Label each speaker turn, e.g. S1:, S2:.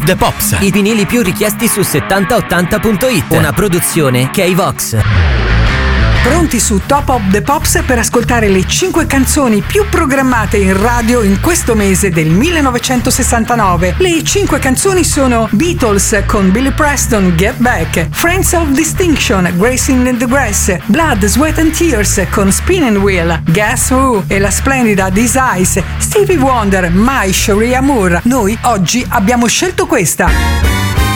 S1: the Pops.
S2: I vinili più richiesti su 7080.it. Una produzione K-Vox.
S3: Pronti su Top of the Pops per ascoltare le 5 canzoni più programmate in radio in questo mese del 1969. Le 5 canzoni sono Beatles con Billy Preston, Get Back, Friends of Distinction, Gracing in the Grass, Blood, Sweat and Tears con Spinning Wheel, Guess Who e la splendida These Eyes, Stevie Wonder, My Sharia Moore. Noi oggi abbiamo scelto questa.